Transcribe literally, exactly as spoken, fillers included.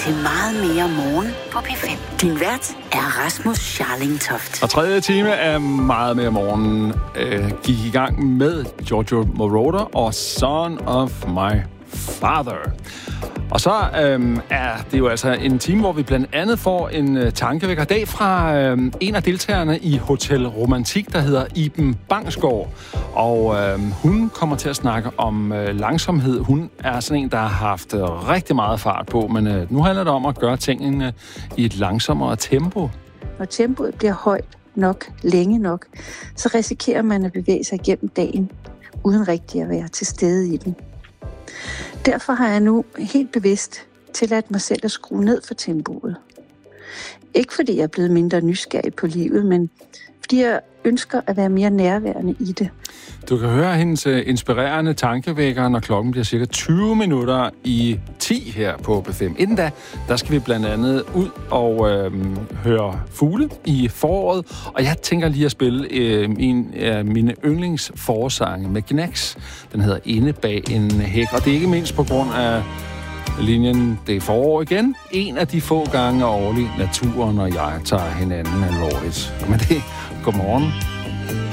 til meget mere morgen på P fem. Din vært er Rasmus Scharling Toft. Og tredje time af meget mere morgen øh, gik i gang med Giorgio Moroder og Son of My Father. Og så øhm, er det jo altså en time, hvor vi blandt andet får en øh, tankevækker dag fra øh, en af deltagerne i Hotel Romantik, der hedder Iben Bangsgaard. Og øh, hun kommer til at snakke om øh, langsomhed. Hun er sådan en, der har haft øh, rigtig meget fart på, men øh, nu handler det om at gøre tingene i et langsommere tempo. Når tempoet bliver højt nok, længe nok, så risikerer man at bevæge sig igennem dagen, uden rigtig at være til stede i den. Derfor har jeg nu helt bevidst tilladt mig selv at skrue ned for tempoet. Ikke fordi jeg er blevet mindre nysgerrig på livet, men fordi jeg ønsker at være mere nærværende i det. Du kan høre hendes inspirerende tankevækker, når klokken bliver cirka tyve minutter i ti her på P fem. Inden da, der skal vi blandt andet ud og øh, høre fugle i foråret. Og jeg tænker lige at spille øh, en af mine yndlingsforsange med Gnags. Den hedder Inde bag en hæk. Og det er ikke mindst på grund af linjen Det er forår igen. En af de få gange årligt naturen og jeg tager hinanden alvorligt. Men det godmorgen.